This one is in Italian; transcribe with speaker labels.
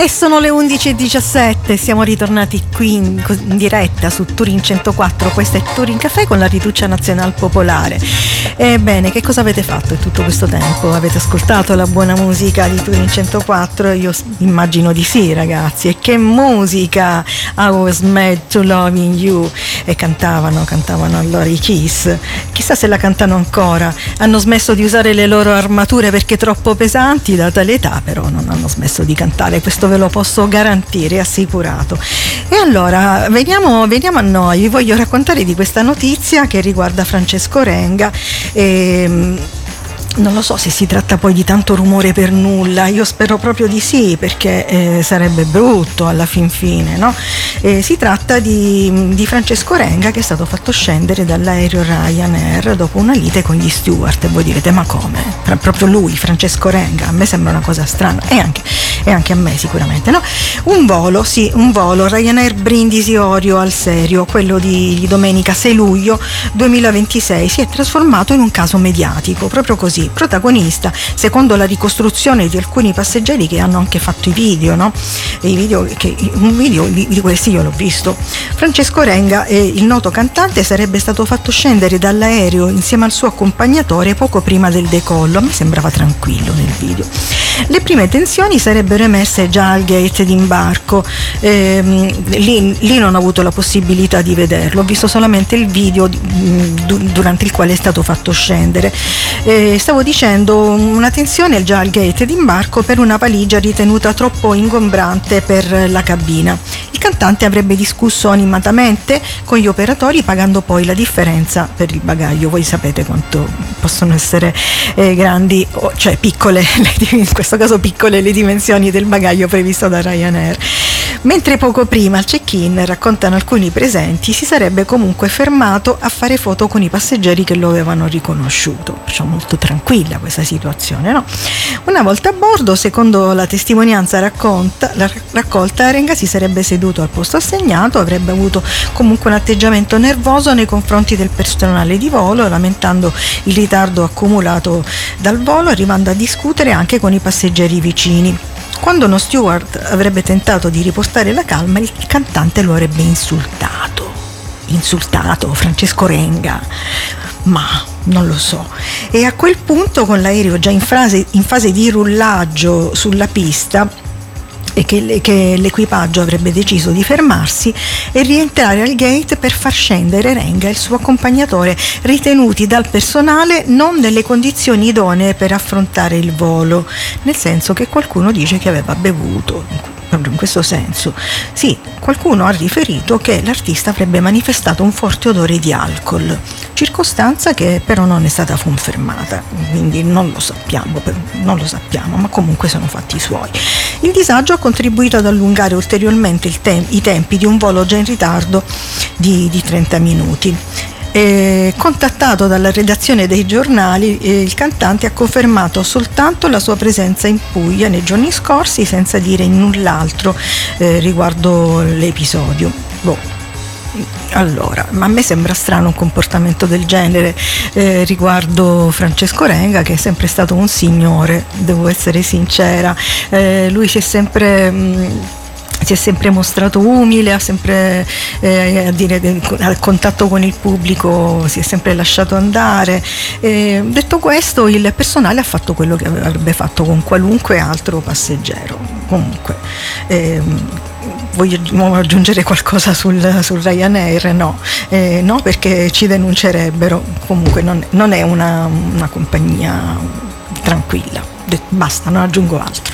Speaker 1: E sono le 11:17, siamo ritornati qui in diretta su Turin 104, questo è Turin Caffè con la Riduccia Nazional Popolare. Ebbene, che cosa avete fatto in tutto questo tempo? Avete ascoltato la buona musica di Turin 104? Io immagino di sì, ragazzi. E che musica! I was made to loving you. E cantavano allora i Kiss. Chissà se la cantano ancora. Hanno smesso di usare le loro armature perché troppo pesanti, data l'età, però non hanno smesso di cantare, questo ve lo posso garantire, assicurato. E allora veniamo a noi. Vi voglio raccontare di questa notizia che riguarda Francesco Renga. Non lo so se si tratta poi di tanto rumore per nulla, io spero proprio di sì, perché sarebbe brutto alla fin fine, no? Si tratta di Francesco Renga, che è stato fatto scendere dall'aereo Ryanair dopo una lite con gli steward. E voi direte: ma come? Proprio lui, Francesco Renga? A me sembra una cosa strana, e anche a me sicuramente, no? Un volo Ryanair Brindisi Orio al Serio, quello di domenica 6 luglio 2026, si è trasformato in un caso mediatico, proprio così. Protagonista, secondo la ricostruzione di alcuni passeggeri che hanno anche fatto i video, no? Un video di questi io l'ho visto. Francesco Renga, il noto cantante, sarebbe stato fatto scendere dall'aereo insieme al suo accompagnatore poco prima del decollo. A me sembrava tranquillo nel video. Le prime tensioni sarebbero emerse già al gate d'imbarco. Lì non ho avuto la possibilità di vederlo, ho visto solamente il video durante il quale è stato fatto scendere. Stavo dicendo, una tensione già al gate d'imbarco per una valigia ritenuta troppo ingombrante per la cabina. Il cantante avrebbe discusso animatamente con gli operatori, pagando poi la differenza per il bagaglio. Voi sapete quanto possono essere grandi, cioè piccole, in questo caso piccole, le dimensioni del bagaglio previsto da Ryanair. Mentre poco prima al check-in, raccontano alcuni presenti, si sarebbe comunque fermato a fare foto con i passeggeri che lo avevano riconosciuto. Perciò molto tranquilla questa situazione, no? Una volta a bordo, secondo la testimonianza raccolta, Renga si sarebbe seduto al posto assegnato, avrebbe avuto comunque un atteggiamento nervoso nei confronti del personale di volo, lamentando il ritardo accumulato dal volo, arrivando a discutere anche con i passeggeri vicini. Quando uno steward avrebbe tentato di riportare la calma, il cantante lo avrebbe insultato Francesco Renga, ma non lo so. E a quel punto, con l'aereo già in fase di rullaggio sulla pista, e che l'equipaggio avrebbe deciso di fermarsi e rientrare al gate per far scendere Renga e il suo accompagnatore, ritenuti dal personale non nelle condizioni idonee per affrontare il volo, nel senso che qualcuno dice che aveva bevuto. In questo senso, sì, qualcuno ha riferito che l'artista avrebbe manifestato un forte odore di alcol, circostanza che però non è stata confermata, quindi non lo sappiamo, ma comunque sono fatti suoi. Il disagio ha contribuito ad allungare ulteriormente i tempi di un volo già in ritardo di 30 minuti. Contattato dalla redazione dei giornali, il cantante ha confermato soltanto la sua presenza in Puglia nei giorni scorsi, senza dire null'altro riguardo l'episodio. Allora, ma a me sembra strano un comportamento del genere riguardo Francesco Renga, che è sempre stato un signore, devo essere sincera. Lui si è sempre mostrato umile, ha sempre al contatto con il pubblico si è sempre lasciato andare. Detto questo, il personale ha fatto quello che avrebbe fatto con qualunque altro passeggero. Comunque voglio aggiungere qualcosa sul Ryanair? No, perché ci denuncerebbero. Comunque non è una compagnia tranquilla. Basta, non aggiungo altro.